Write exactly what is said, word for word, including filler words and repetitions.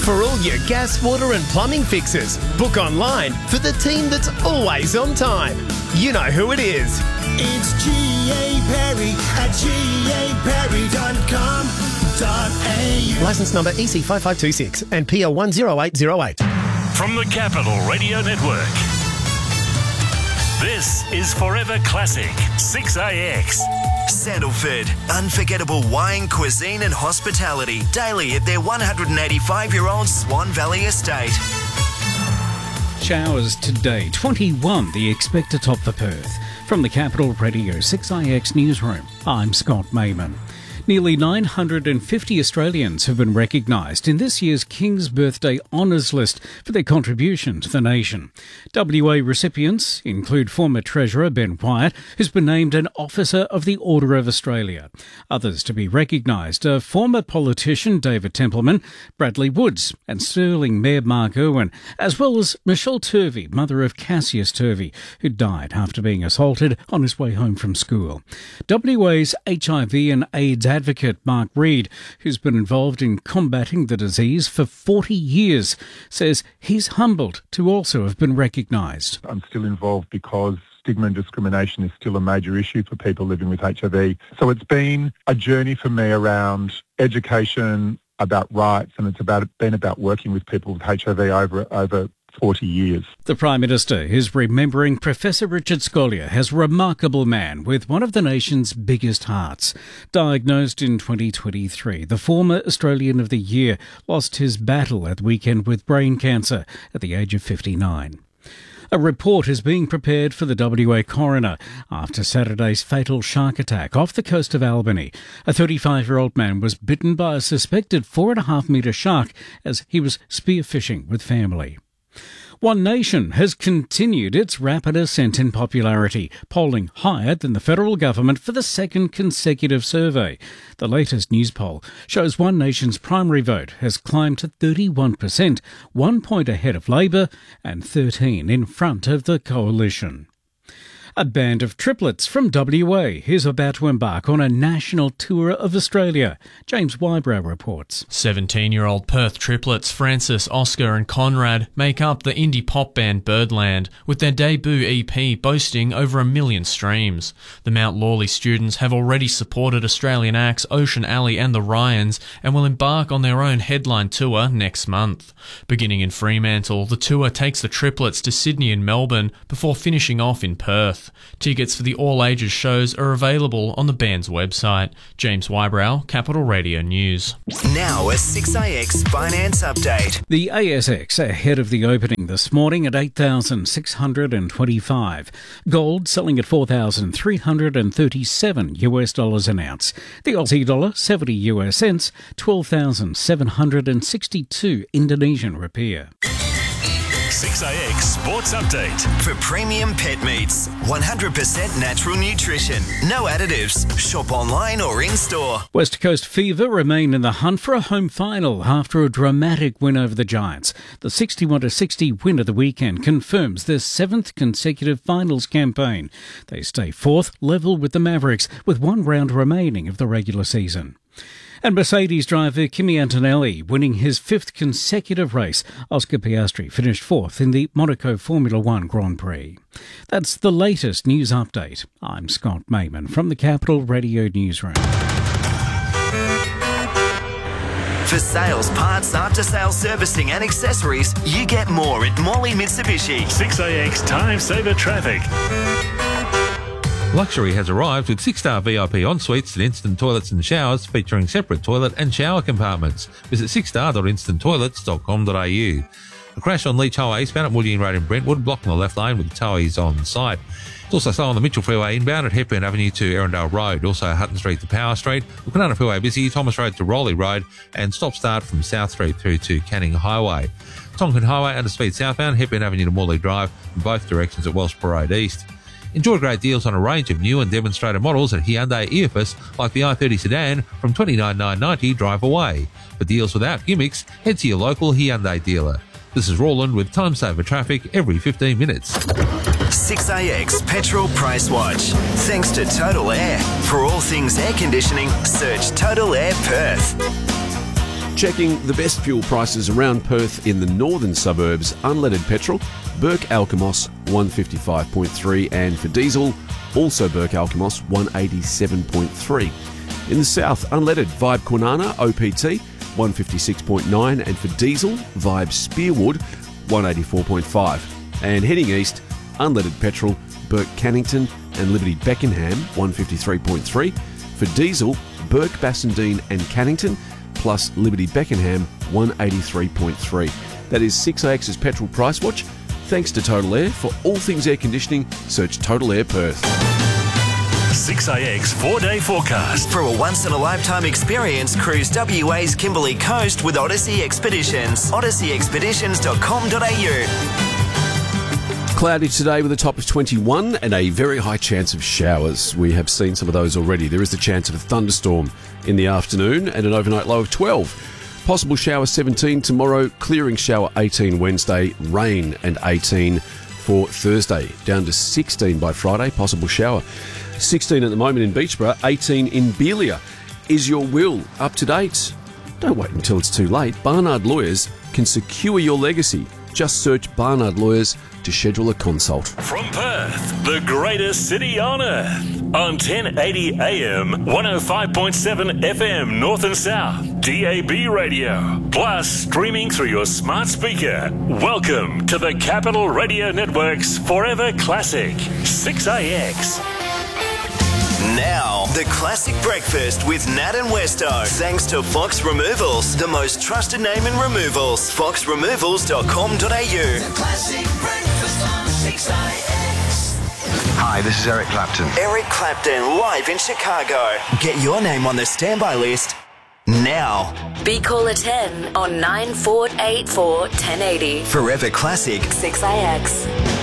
For all your gas, water and plumbing fixes, book online for the team that's always on time. You know who it is. It's G A Perry at G A Perry dot com dot A U. Licence number E C five five two six and P L one zero eight zero eight. From the Capital Radio Network, this is Forever Classic six A X. Sandalford, unforgettable wine, cuisine and hospitality daily at their one hundred eighty-five-year-old Swan Valley estate. Showers today, twenty-one the expected top for Perth. From the Capital Radio six A X newsroom, I'm Scott Mayman. Nearly nine hundred fifty Australians have been recognised in this year's King's Birthday Honours List for their contribution to the nation. W A recipients include former Treasurer Ben Wyatt, who's been named an Officer of the Order of Australia. Others to be recognised are former politician David Templeman, Bradley Woods and Stirling Mayor Mark Irwin, as well as Michelle Turvey, mother of Cassius Turvey, who died after being assaulted on his way home from school. W A's H I V and AIDS advocate Mark Reid, who's been involved in combating the disease for forty years, says he's humbled to also have been recognised. I'm still involved because stigma and discrimination is still a major issue for people living with H I V. So it's been a journey for me around education, about rights, and it's about been about working with people with H I V over over forty years. The Prime Minister is remembering Professor Richard Scolyer as a remarkable man with one of the nation's biggest hearts. Diagnosed in twenty twenty-three, the former Australian of the Year lost his battle at the weekend with brain cancer at the age of fifty-nine. A report is being prepared for the W A coroner after Saturday's fatal shark attack off the coast of Albany. A thirty-five-year-old man was bitten by a suspected four and a half metre shark as he was spearfishing with family. One Nation has continued its rapid ascent in popularity, polling higher than the federal government for the second consecutive survey. The latest news poll shows One Nation's primary vote has climbed to thirty-one percent, one point ahead of Labor and thirteen in front of the coalition. A band of triplets from W A is about to embark on a national tour of Australia. James Wybrow reports. seventeen-year-old Perth triplets Francis, Oscar and Conrad make up the indie pop band Birdland, with their debut E P boasting over a million streams. The Mount Lawley students have already supported Australian acts Ocean Alley and the Ryans and will embark on their own headline tour next month. Beginning in Fremantle, the tour takes the triplets to Sydney and Melbourne before finishing off in Perth. Tickets for the all-ages shows are available on the band's website. James Wybrow, Capital Radio News. Now a six A X Finance Update. The A S X ahead of the opening this morning at eight thousand six hundred twenty-five. Gold selling at four thousand three hundred thirty-seven US dollars an ounce. The Aussie dollar seventy US cents, twelve thousand seven hundred sixty-two Indonesian rupiah. six A X Sports Update. For premium pet meats, one hundred percent natural nutrition, no additives. Shop online or in-store. West Coast Fever remain in the hunt for a home final after a dramatic win over the Giants. The sixty-one to sixty win of the weekend confirms their seventh consecutive finals campaign. They stay fourth, level with the Mavericks, with one round remaining of the regular season. And Mercedes driver Kimi Antonelli winning his fifth consecutive race. Oscar Piastri finished fourth in the Monaco Formula One Grand Prix. That's the latest news update. I'm Scott Mayman from the Capital Radio Newsroom. For sales, parts, after-sales servicing and accessories, you get more at Morley Mitsubishi. six A X Time Saver Traffic. Luxury has arrived with six-star V I P en-suites and instant toilets and showers featuring separate toilet and shower compartments. Visit six star dot instant toilets dot com dot a u. A crash on Leach Highway eastbound at Woodine Road in Brentwood, blocking the left lane with towies on site. It's also slow on the Mitchell Freeway inbound at Hepburn Avenue to Erindale Road, also Hutton Street to Power Street, the Kwinana Freeway busy, Thomas Road to Rowley Road, and stop-start from South Street through to Canning Highway. Tonkin Highway under speed southbound, Hepburn Avenue to Morley Drive, in both directions at Wellsborough Road East. Enjoy great deals on a range of new and demonstrator models at Hyundai Eofus, like the i thirty sedan from twenty-nine thousand nine hundred ninety dollars drive away. For deals without gimmicks, head to your local Hyundai dealer. This is Roland with Time Saver Traffic every fifteen minutes. six A X Petrol Price Watch. Thanks to Total Air. For all things air conditioning, search Total Air Perth. Checking the best fuel prices around Perth in the northern suburbs, unleaded petrol, Burke Alkimos one fifty-five point three, and for diesel, also Burke Alkimos one eighty-seven point three. In the south, unleaded Vibe Kwinana O P T one fifty-six point nine, and for diesel, Vibe Spearwood one eighty-four point five. And heading east, unleaded petrol, Burke Cannington and Liberty Beckenham one fifty-three point three. For diesel, Burke Bassendean and Cannington plus Liberty Beckenham one eighty-three point three. That is six A X's petrol price watch. Thanks to Total Air. For all things air conditioning, search Total Air Perth. six A X four-day forecast. For a once-in-a-lifetime experience, cruise W A's Kimberley Coast with Odyssey Expeditions. odyssey expeditions dot com dot a u. Cloudy today with a top of twenty-one and a very high chance of showers. We have seen some of those already. There is the chance of a thunderstorm in the afternoon and an overnight low of twelve. Possible shower seventeen tomorrow, clearing shower eighteen Wednesday, rain and eighteen for Thursday. Down to sixteen by Friday, possible shower. sixteen at the moment in Beachborough, eighteen in Belia. Is your will up to date? Don't wait until it's too late. Barnard Lawyers can secure your legacy. Just search Barnard Lawyers to schedule a consult. From Perth, the greatest city on earth. On ten eighty A M, one oh five point seven F M North and South, D A B radio, plus streaming through your smart speaker. Welcome to the Capital Radio Network's Forever Classic, six A X. Now, the classic breakfast with Nat and Westo. Thanks to Fox Removals, the most trusted name in removals. fox removals dot com dot a u. The classic breakfast on six A X. Hi, this is Eric Clapton. Eric Clapton, live in Chicago. Get your name on the standby list now. Be caller ten on nine four eight four, ten eighty. Forever Classic, six A X.